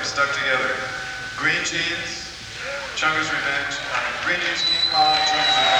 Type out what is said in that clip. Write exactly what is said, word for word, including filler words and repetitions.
stuck together. Green Jeans, Chunga's Revenge, uh, Green Jeans, King Kong, Chunga's Revenge.